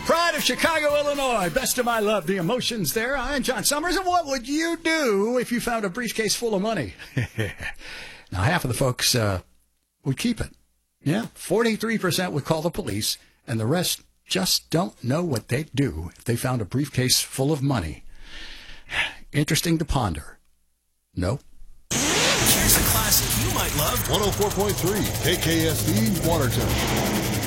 Pride of Chicago, Illinois. Best of my love, the emotions there. I'm John Summers, and what would you do if you found a briefcase full of money? Now, half of the folks would keep it. Yeah, 43% would call the police, and the rest just don't know what they'd do if they found a briefcase full of money. Interesting to ponder. No? Here's a classic you might love. 104.3 KKSD Watertown.